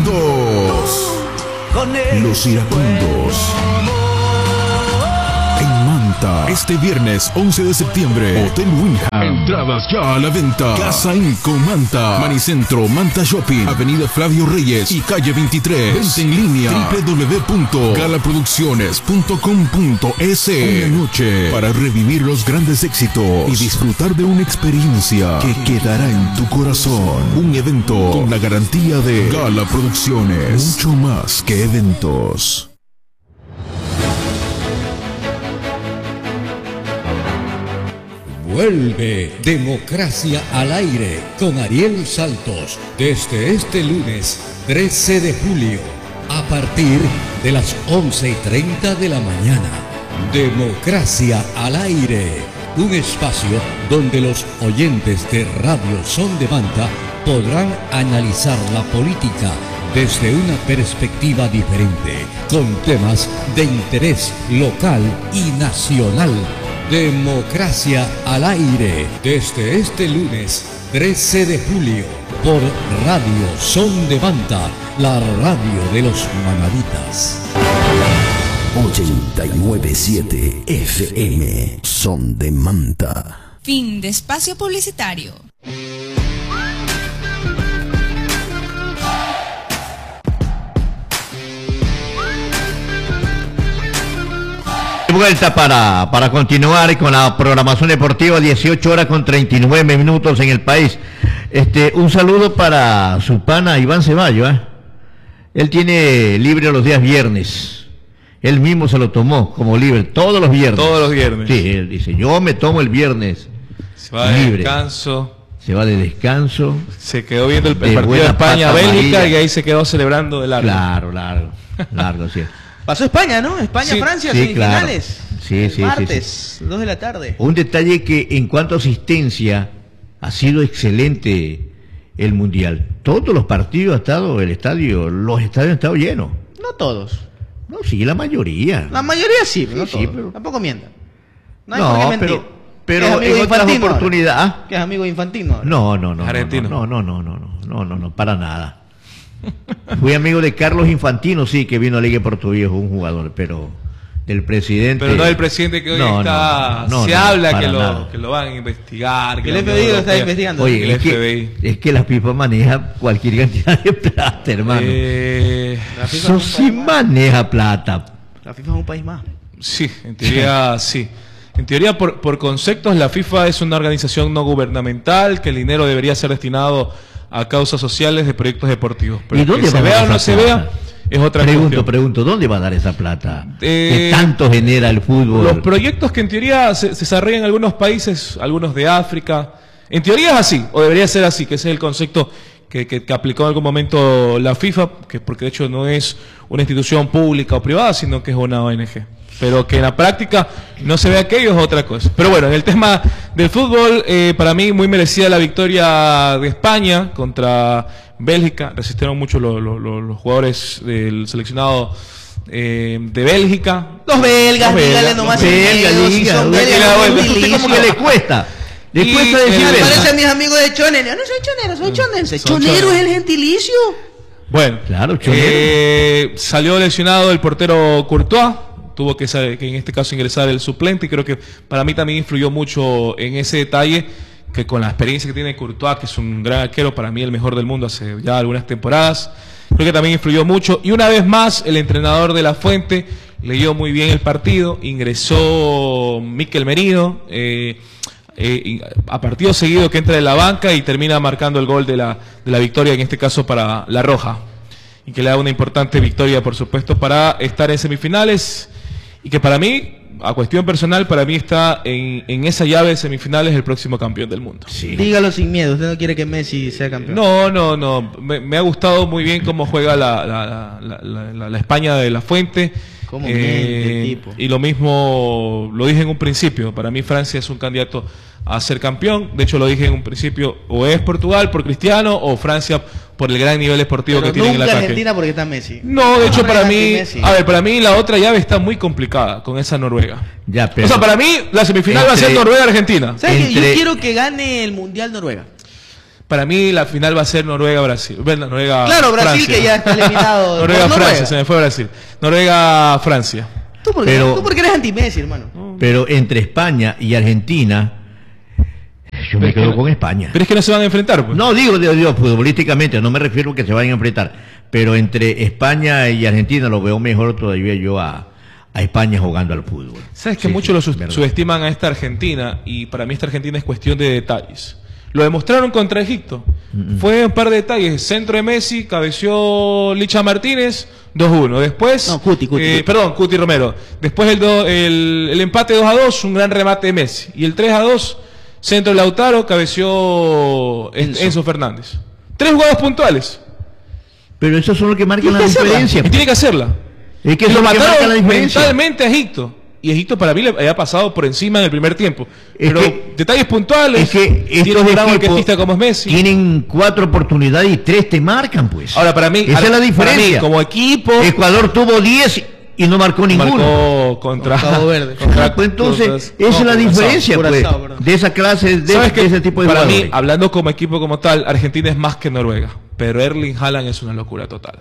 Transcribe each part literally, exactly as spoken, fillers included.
iracundos. Los iracundos. En Manta, este viernes once de septiembre, Hotel Winham. Entradas ya a la venta. Casa Inco Manta, Manicentro, Manta Shopping, Avenida Flavio Reyes y calle veintitrés. Venta en línea doble u doble u doble u punto gala producciones punto com punto es. Una noche para revivir los grandes éxitos y disfrutar de una experiencia que quedará en tu corazón. Un evento con la garantía de Gala Producciones. Mucho más que eventos. Vuelve Democracia al Aire con Ariel Santos desde este lunes trece de julio a partir de las once y treinta de la mañana. Democracia al Aire, un espacio donde los oyentes de Radio Son de Manta podrán analizar la política desde una perspectiva diferente, con temas de interés local y nacional. Democracia al Aire, desde este lunes trece de julio, por Radio Son de Manta, la radio de los manaditas. ochenta y nueve punto siete F M, Son de Manta. Fin de espacio publicitario. Vuelta para, para continuar con la programación deportiva, dieciocho horas con treinta y nueve minutos en el país. Este, un saludo para su pana Iván Ceballos, ¿eh? Él tiene libre los días viernes. Él mismo se lo tomó como libre todos los viernes. Todos los viernes. Sí, él dice, yo me tomo el viernes. Se va de descanso. Se va de descanso. Se quedó viendo el, el partido de España-Bélgica y ahí se quedó celebrando de largo. Claro, largo, largo, sí. Pasó España, ¿no? España-Francia, sí, semifinales. Claro. Sí, sí, martes, sí, sí. dos de la tarde. Un detalle que en cuanto a asistencia ha sido excelente el Mundial. Todos los partidos ha estado, el estadio, los estadios han estado llenos. No todos. No, sí, la mayoría. La mayoría sí, pero sí, no sí, todos. pero... Tampoco mientan. No hay no, por qué mentir. pero, pero en otras oportunidades... ¿Ah? ¿Que es amigo de Infantino? No, no, no. Argentino. No, no, no, no, no, no, no, no, para nada. Fui amigo de Carlos Infantino, sí, que vino a la Liga Portuguesa, un jugador, pero del presidente... Pero no del presidente que hoy no, está... No, no, se no, habla que nada. lo, que lo van a investigar. Que el F B I lo está investigando. Oye, el es, F B I. Que, es que la FIFA maneja cualquier cantidad de plata, hermano. Eh, la FIFA Eso es sí maneja plata. La FIFA es un país más. Sí, en teoría sí. En teoría, por, por conceptos, la FIFA es una organización no gubernamental, que el dinero debería ser destinado a causas sociales de proyectos deportivos. Pero ¿Y dónde que va se a vea dar o no esa se plata? vea es otra Pregunto, cuestión. pregunto, ¿dónde va a dar esa plata? Eh, ¿Qué tanto genera el fútbol? Los proyectos que en teoría se, se desarrollan en algunos países, algunos de África, en teoría es así, o debería ser así, que ese es el concepto que, que, que aplicó en algún momento la FIFA, que porque de hecho no es una institución pública o privada, sino que es una O N G. Pero que en la práctica no se ve aquello es otra cosa. Pero bueno, en el tema del fútbol, eh, para mí muy merecida la victoria de España contra Bélgica. Resistieron mucho los, los, los jugadores del seleccionado eh, de Bélgica. Los belgas, Los dígale belgas, nomás. los belgas, belgas, si diga, son diga, belgas, diga, son bueno, bilingües. ¿Usted cómo que le cuesta? Le Y cuesta el- decir Me belga. parece a mis amigos de Chonero. Yo no soy chonero, soy chonense. Son Chonero choneros. es el gentilicio. Bueno, Claro, chonero. eh, salió lesionado el portero Courtois. Tuvo que, sa- que en este caso ingresar el suplente y creo que para mí también influyó mucho en ese detalle, que con la experiencia que tiene Courtois, que es un gran arquero, para mí el mejor del mundo hace ya algunas temporadas, creo que también influyó mucho. Y una vez más, el entrenador de La Fuente leyó muy bien el partido, ingresó Mikel Merino, eh, eh, a partido seguido que entra de la banca y termina marcando el gol de la, de la victoria, en este caso para La Roja, y que le da una importante victoria, por supuesto, para estar en semifinales. Y que para mí, a cuestión personal, para mí está en, en esa llave de semifinales el próximo campeón del mundo. Sí. Dígalo sin miedo. Usted no quiere que Messi sea campeón. No, no, no. Me, me ha gustado muy bien cómo juega la, la, la, la, la, la España de La Fuente. Cómo miente el tipo. Y lo mismo lo dije en un principio. Para mí Francia es un candidato a ser campeón. De hecho lo dije en un principio. O es Portugal por Cristiano o Francia por el gran nivel deportivo Pero que tiene en el nunca ataque. Argentina porque está Messi. No, de hecho No, para no, mí, Messi. a ver, para mí la otra llave está muy complicada con esa Noruega. Ya, pero O sea, para mí la semifinal va a ser entre- Noruega-Argentina. ¿Sabes qué? Entre- Yo quiero que gane el Mundial Noruega. Para mí la final va a ser Noruega-Brasil. Noruega, claro, Brasil Francia. Que ya está eliminado. Noruega-Francia, se me fue Brasil. Noruega-Francia. ¿Tú por, qué, ¿Tú por qué eres anti-Messi, hermano? Pero entre España y Argentina, yo me quedo con España. Pero es que no se van a enfrentar, pues. No, digo, digo, digo, futbolísticamente, no me refiero a que se vayan a enfrentar. Pero entre España y Argentina lo veo mejor todavía yo a, a España jugando al fútbol. Sabes que sí, muchos sí, lo subestiman a esta Argentina, y para mí esta Argentina es cuestión de detalles. Lo demostraron contra Egipto. Mm-mm. Fue un par de detalles. Centro de Messi, cabeció Licha Martínez, dos uno. Después... No, Cuti, Cuti, eh, Cuti. Perdón, Cuti Romero. Después el, do, el, el empate dos a dos, un gran remate de Messi. Y el tres a dos, centro de Lautaro, cabeció Enzo, Enzo Fernández. Tres jugadas puntuales. Pero esos son los que marcan la diferencia. Pues. Tiene que hacerla. Es que y eso lo es lo que marca mataron la diferencia. mentalmente a Egipto. Y Egipto para mí le había pasado por encima en el primer tiempo. Es Pero que, detalles puntuales. Es que tiene un gran orquestista como es Messi. Tienen cuatro oportunidades y tres te marcan, pues. Ahora, para mí, esa ahora, es la diferencia. Para mí, como equipo. Ecuador tuvo diez y no marcó ninguno. Marcó contra Cabo Verde. Contra, pues entonces, contra, esa no, es la diferencia, pues, Curazao, de esa clase, de, ¿Sabes de ese tipo de para jugadores. mí, hablando como equipo como tal, Argentina es más que Noruega. Pero Erling Haaland es una locura total.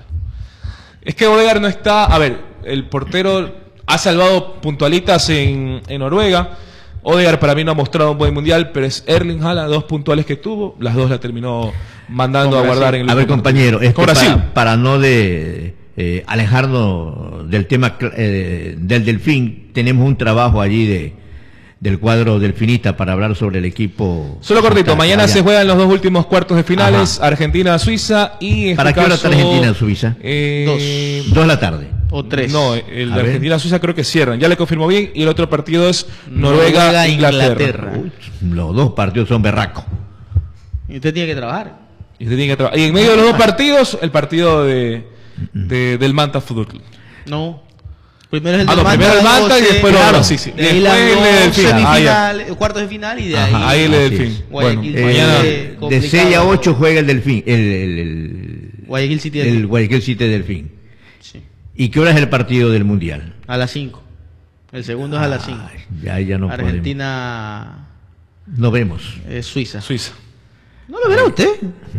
Es que Odegaard no está. A ver, el portero ha salvado puntualitas en, en Noruega. Odegaard para mí no ha mostrado un buen mundial, pero es Erling Haaland, dos puntuales que tuvo, las dos la terminó mandando a guardar en el A ver, compañero, este, con Brasil. Para, para no de eh, alejarnos del tema eh, del Delfín, tenemos un trabajo allí de del cuadro delfinista para hablar sobre el equipo. Solo cortito, mañana allá. Se juegan los dos últimos cuartos de finales, Argentina-Suiza y en ¿Para este qué hora caso, está Argentina-Suiza? Eh, Dos. Dos de la tarde. O tres. No, el A de ver. Argentina-Suiza creo que cierran, ya le confirmó bien, y el otro partido es Noruega-Inglaterra. Inglaterra. Uy, los dos partidos son berracos. Y usted tiene que trabajar. Y, usted tiene que tra- y en medio de los dos partidos, el partido de, de- del Manta Fútbol Club. No. Primero es el Ah, del no, Manta, primero el Manta y doce, después los claro. otros, sí, sí. De ahí las Después el de dos Delfín. Ah, semifinales, cuartos de final y de ahí. Ajá, ahí el de así Delfín. es. Bueno, Guayaquil, Eh, mañana. eh, de seis a ocho juega el Delfín, el, el, el, Guayaquil City el Delfín. Guayaquil City Delfín. Sí. ¿Y qué hora es el partido del Mundial? A las cinco. El segundo es a las cinco. Ay, ya, ya no Argentina. podemos. Nos vemos. eh, Suiza. Suiza. ¿No lo verá usted?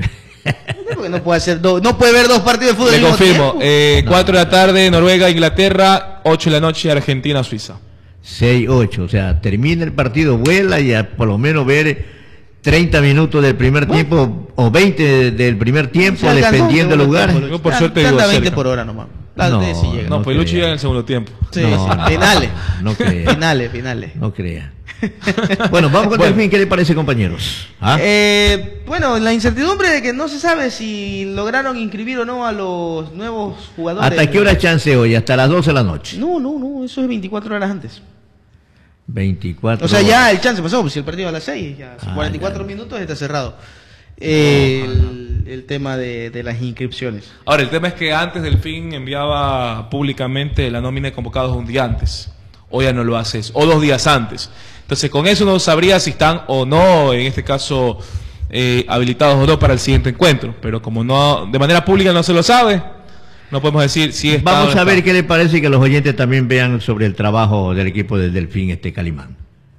Porque no puede hacer dos, no puede ver dos partidos de fútbol Le al mismo confirmo, tiempo. eh, cuatro de la tarde, Noruega-Inglaterra, ocho de la noche, Argentina-Suiza. seis ocho, o sea, termina el partido, vuela y a por lo menos ver treinta minutos del primer tiempo o veinte del primer tiempo, Se alcanzó, dependiendo del segundo lugar. tiempo, Yo por Anda- suerte anda vivo veinte cerca. por hora nomás. La No, de si llega. No, No pues Lucho crea. llega en el segundo tiempo. Sí, No, sí, finales. no crea. Finales, finales. No crea. Bueno, vamos con Bueno. Delfín, ¿qué le parece, compañeros? ¿Ah? Eh, bueno, la incertidumbre de que no se sabe si lograron inscribir o no a los nuevos jugadores. ¿Hasta qué hora chance hoy? Hasta las doce de la noche. No, no, no, eso es veinticuatro horas antes. veinticuatro O sea, horas. ya el chance pasó, pues si el partido a las seis, ya Ah, cuarenta y cuatro ya. minutos está cerrado. Eh, el, el tema de, de las inscripciones. Ahora, el tema es que antes del fin enviaba públicamente la nómina de convocados un día antes. Hoy ya no lo haces, o dos días antes. Entonces, con eso no sabría si están o no, en este caso, eh, habilitados o no para el siguiente encuentro. Pero como no de manera pública no se lo sabe, no podemos decir si está o Vamos no a ver está. qué le parece y que los oyentes también vean sobre el trabajo del equipo del Delfín, este Calimán.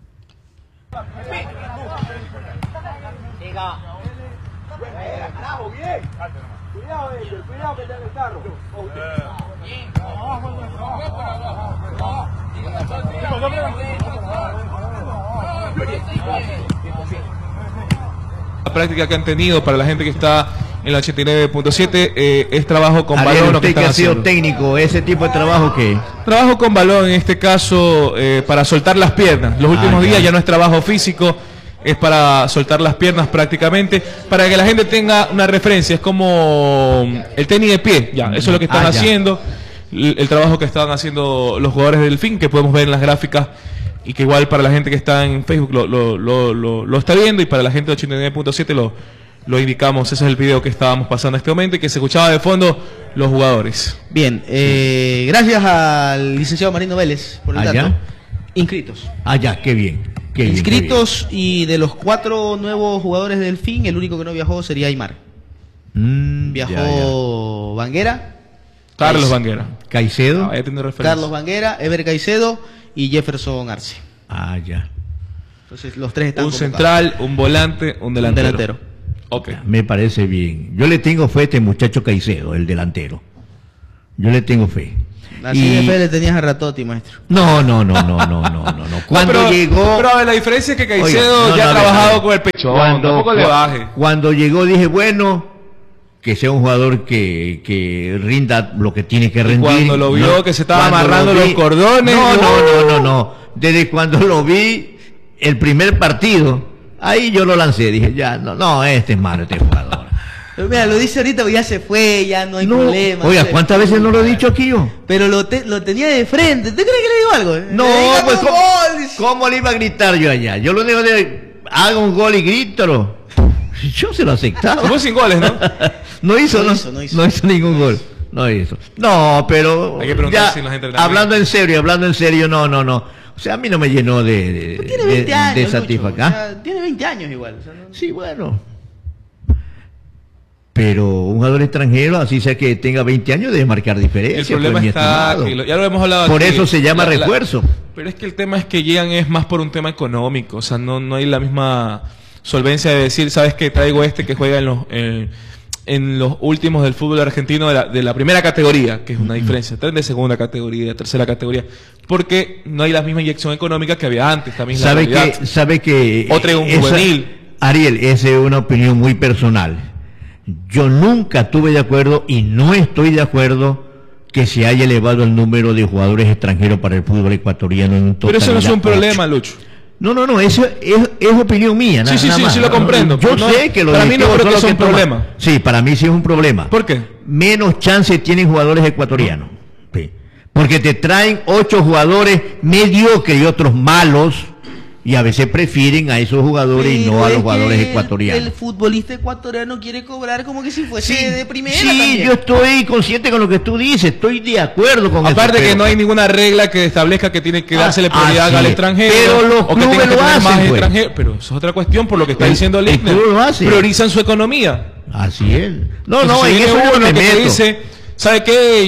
La práctica que han tenido para la gente que está en la ochenta y nueve punto siete eh, es trabajo con Ariel, balón. Lo que usted que están ha sido haciendo. técnico, ese tipo de trabajo que... Trabajo con balón en este caso eh, para soltar las piernas. Los últimos Ah, ya. días ya no es trabajo físico, es para soltar las piernas prácticamente, para que la gente tenga una referencia. Es como el tenis de pie, ya, eso es lo que están Ah, ya. haciendo. El, el trabajo que están haciendo los jugadores del Delfín, que podemos ver en las gráficas y que igual para la gente que está en Facebook lo, lo, lo, lo, lo está viendo, y para la gente de ochenta y nueve punto siete lo, lo indicamos. Ese es el video que estábamos pasando en este momento y que se escuchaba de fondo los jugadores. Bien, eh, gracias al licenciado Marino Vélez por el Ah, dato. ya. Inscritos. Ah, ya, qué bien. Qué bien, Inscritos, y de los cuatro nuevos jugadores del Delfín, el único que no viajó sería Aymar. qué bien. Mm, Viajó ya, Banguera, Carlos Caiz- Banguera. ya. Caicedo. Ah, ya tiene referencia. Carlos Banguera, Ever Caicedo y Jefferson Arce. Ah, ya. Entonces los tres están Un convocados. central, un volante, un delantero. delantero. Ok. Me parece bien. Yo le tengo fe a este muchacho Caicedo, el delantero. Yo le tengo fe. Así Y- de fe le tenías a Ratotti, maestro. No, no, no, no, no, no, no, no. Cuando pero, llegó... Pero a ver, la diferencia es que Caicedo Oiga, no, ya no, ha a ver, trabajado a ver. con el pecho. Cuando, Tampoco le baje. Cuando llegó dije, bueno, que sea un jugador que, que rinda lo que tiene que rendir. cuando lo vio que se estaba cuando amarrando lo vi- los cordones, No, no. no, no, no, no. Desde cuando lo vi, el primer partido, ahí yo lo lancé. Dije, ya, no, no, este es malo, este jugador. Pero mira, lo dice ahorita, ya se fue, ya no hay No, problema. oiga, se ¿cuántas fue. veces no lo he dicho aquí yo? Pero lo, te- lo tenía de frente. ¿Usted cree que le digo algo? No, Le diga pues un ¿cómo, gol, dice. ¿cómo le iba a gritar yo allá? Yo lo único de haga un gol y grítalo. Yo se lo aceptaba. Se fue sin goles, ¿no? No hizo, No no, hizo, no hizo. no hizo ningún gol. No hizo. No, pero Hay que preguntar ya, si en los entrenamientos- hablando en serio, hablando en serio, no, no, no. O sea, a mí no me llenó de, de, Tiene de- veinte años. de Lucho, satisfacción. o sea, tiene veinte años igual. o sea, no- Sí, bueno. Pero un jugador extranjero, así sea que tenga veinte años, debe marcar diferencia. El problema pues, mi está, estimado. que lo- ya lo hemos hablado Por aquí, eso se llama la- la- refuerzo. Pero es que el tema es que llegan es más por un tema económico, o sea, no, no hay la misma solvencia de decir, sabes que traigo este que juega en los en, en los últimos del fútbol argentino de la, de la primera categoría, que es una diferencia, traen de segunda categoría, de tercera categoría, porque no hay la misma inyección económica que había antes, también es la ¿Sabe realidad. que, sabe que O trae un esa- juvenil. Ariel, esa es una opinión muy personal. Yo nunca estuve de acuerdo y no estoy de acuerdo que se haya elevado el número de jugadores extranjeros para el fútbol ecuatoriano en Pero eso no es un totalidad. problema, Lucho. No, no, no, eso es, es opinión mía. Sí, nada- sí, nada sí, más. sí lo comprendo, Yo pero no- sé que lo para mí no directivos creo son que los sea un toman- problema. Sí, para mí sí es un problema. ¿Por qué? Menos chance tienen jugadores ecuatorianos. Sí. Porque te traen ocho jugadores mediocres y otros malos y a veces prefieren a esos jugadores y no Pero a es los jugadores que el- ecuatorianos. El futbolista ecuatoriano quiere cobrar como que si fuese Sí, de primera. sí, también. yo estoy consciente con lo que tú dices, estoy de acuerdo con Aparte eso. que pero- no hay ninguna regla que establezca que tiene que Ah, dársele prioridad así al es. extranjero. Pero los o que clubes tenga que lo tener hacen, más pues. extranjeros. Pero eso es otra cuestión por lo que está El- diciendo el Lichner. club lo hace. Priorizan su economía. Así es. No, Entonces, no, si en viene eso yo no uno me que te meto. dice, ¿sabe qué?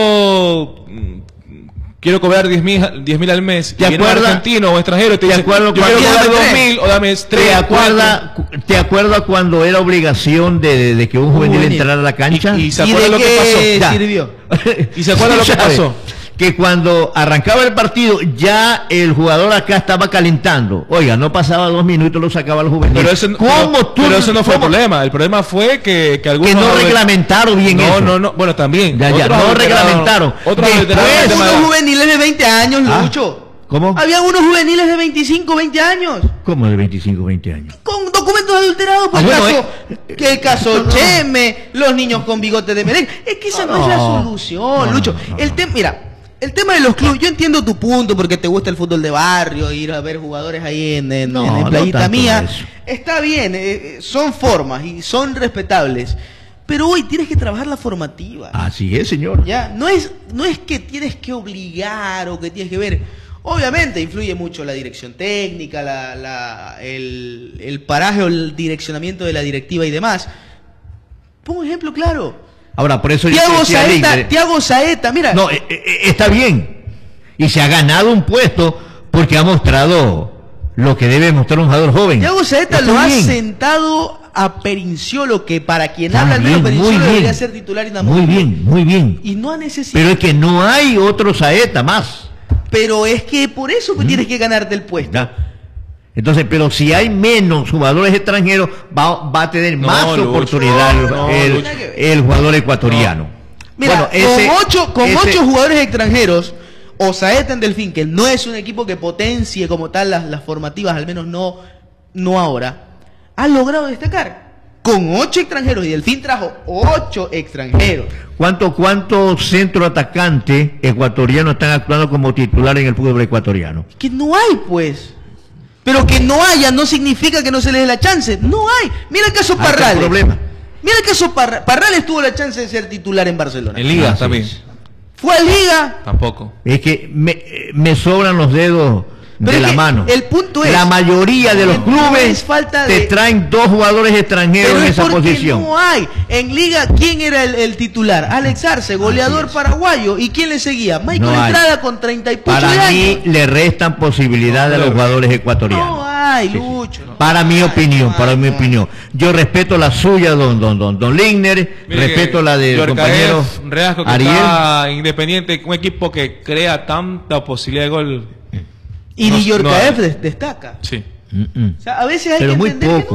Yo mm, quiero cobrar diez mil al mes. ¿Te y viene un acuerdas- argentino o extranjero y te te dice, acuerdas yo quiero cuando- cobrar Dame dos tres. mil o dame tres, ¿Te acuerdas, cuatro. ¿Te acuerdas cuando era obligación de, de- de que un juvenil juvenil. entrara a la cancha? Y- y se ¿Y acuerda de lo que qué pasó? Ya. sirvió? ¿Y se acuerda lo que ¿Sabe? pasó? Que cuando arrancaba el partido, ya el jugador acá estaba calentando. Oiga, no pasaba dos minutos, lo sacaba el juvenil. Pero, eso, no- ¿Cómo pero, tú- pero eso no fue el cómo- problema. El problema fue que, que algunos... Que no adolesc- reglamentaron bien no, eso. No, no, bueno, también. Ya, ya, Otros no adulteraron- reglamentaron. Otros Después- adulteraron el tema de- Unos juveniles de veinte años, Ah, Lucho. ¿cómo? Había unos juveniles de veinticinco, veinte años. ¿Cómo de veinticinco, veinte años? Con documentos adulterados, por Ah, el bueno, caso, eh, que el caso Cheme, los niños con bigote de merengue. Es que esa no, No, es la no. solución, No, Lucho. no, no, el no. tema, mira, el tema de los clubes, yo entiendo tu punto porque te gusta el fútbol de barrio, ir a ver jugadores ahí en, en, No, en- en no Playita tanto Mía. eso. Está bien, eh, eh, son formas y son respetables. Pero hoy tienes que trabajar la formativa. Así es, señor. Ya, no es, no es que tienes que obligar o que tienes que ver. Obviamente influye mucho la dirección técnica, la, la- el, el paraje o el direccionamiento de la directiva y demás. Pongo un ejemplo claro. Ahora, por eso yo te Tiago decía, Saeta, Linder, Tiago Saeta, mira. no, eh, eh, está bien. Y se ha ganado un puesto porque ha mostrado lo que debe mostrar un jugador joven. Tiago Saeta Está lo ha bien. sentado a Perinciolo, que para quien Está habla al menos bien, Perinciolo muy debería bien. ser titular Muy inamovible. bien, muy bien. Y no ha necesitado. Pero es que no hay otro Saeta más. Pero es que por eso pues tienes que ganarte el puesto. ¿Ya? Entonces, pero si hay menos jugadores extranjeros, va, va a tener No, más Lucho, oportunidad el- no, el, no, nada que ver. el jugador ecuatoriano. Mira, Bueno, ese- con, ocho, con ese- ocho jugadores extranjeros, o Saeta en Delfín, que no es un equipo que potencie como tal las, las formativas, al menos no, no ahora, ha logrado destacar. Con ocho extranjeros, y Delfín trajo ocho extranjeros. ¿Cuántos cuánto centro atacantes ecuatorianos están actuando como titulares en el fútbol ecuatoriano? Que no hay, pues. Pero que no haya no significa que no se les dé la chance. No hay. Mira el caso Ahí está el Parrales. problema. Mira el caso Parrales. Parrales tuvo la chance de ser titular en Barcelona. En Liga Así también. es. Fue a Liga. Tampoco. Es que me, eh, me sobran los dedos Pero de es la que mano. el punto es- la mayoría de los no clubes es falta te de- traen dos jugadores extranjeros Pero en es esa porque posición. no hay. En Liga, ¿quién era el, el titular? Alex Arce, goleador es. paraguayo. ¿Y quién le seguía? Michael No hay. Estrada con treinta y pucho de Para mí años. le restan posibilidad a los jugadores ecuatorianos. No hay. hay, Lucho. No para hay, mi opinión, no para hay, mi no hay. opinión. Yo respeto la suya, don don don, don Ligner, Mire, respeto la del Yorcaef, compañero Reasco, que Ariel. está Independiente, un equipo que crea tanta posibilidad de gol. Y No- ni Yorcaef no- des- destaca. Sí. Mm, mm. O sea, a veces hay Pero que muy entender que poco.